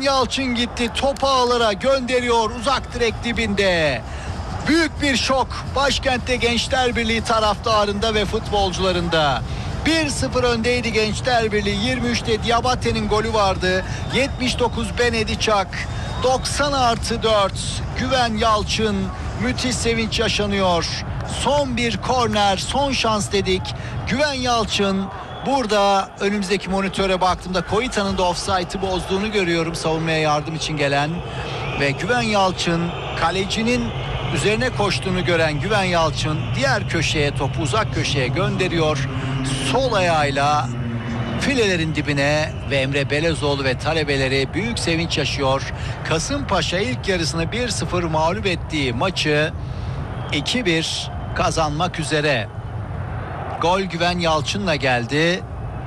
Yalçın gitti, topu ağlara gönderiyor, uzak direk dibinde. Büyük bir şok Başkent'te Gençler Birliği taraftarında ve futbolcularında. 1-0 öndeydi Gençler Birliği. 23'te Diabate'nin golü vardı. 79 Benedi Çak. 90+4 Güven Yalçın. Müthiş sevinç yaşanıyor. Son bir korner, son şans dedik. Güven Yalçın. Burada önümüzdeki monitöre baktığımda Koita'nın da offside'ı bozduğunu görüyorum, savunmaya yardım için gelen. Ve Güven Yalçın, kalecinin üzerine koştuğunu gören Güven Yalçın diğer köşeye, topu uzak köşeye gönderiyor. Sol ayağıyla filelerin dibine ve Emre Belezoğlu ve talebeleri büyük sevinç yaşıyor. Kasımpaşa ilk yarısını 1-0 mağlup ettiği maçı 2-1 kazanmak üzere. Gol Güven Yalçın'la geldi.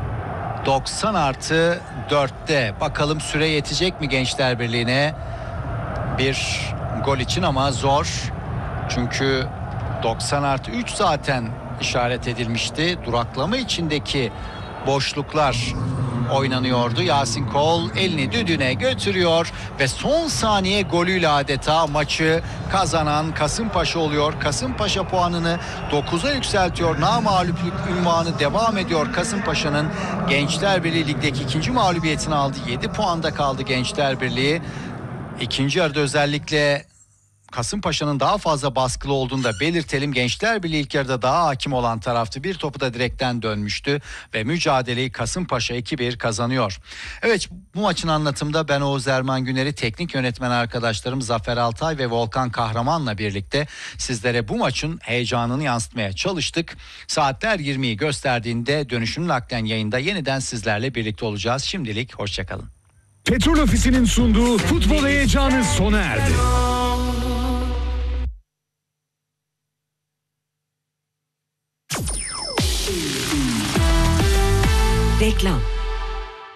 90+4'te. Bakalım süre yetecek mi Gençler Birliği'ne? Bir gol için ama zor. Çünkü 90+3 zaten işaret edilmişti. Duraklama içindeki boşluklar oynanıyordu. Yasin Kol elini düdüğüne götürüyor ve son saniye golüyle adeta maçı kazanan Kasımpaşa oluyor. Kasımpaşa puanını 9'a yükseltiyor. Namağluplük ünvanı devam ediyor Kasımpaşa'nın. Gençler Birliği ligdeki ikinci mağlubiyetini aldı. 7 puanda kaldı Gençler Birliği. İkinci yarıda özellikle Kasımpaşa'nın daha fazla baskılı olduğunu da belirtelim. Gençler Birliği ilk yarıda daha hakim olan taraftı. Bir topu da direkten dönmüştü ve mücadeleyi Kasımpaşa 2-1 kazanıyor. Evet, bu maçın anlatımda ben Oğuz Erman Güner'i, teknik yönetmen arkadaşlarım Zafer Altay ve Volkan Kahraman'la birlikte sizlere bu maçın heyecanını yansıtmaya çalıştık. Saatler 20'yi gösterdiğinde dönüşümlü naklen yayında yeniden sizlerle birlikte olacağız. Şimdilik hoşçakalın. Petrol Ofisi'nin sunduğu futbol heyecanı sona erdi. Reklam.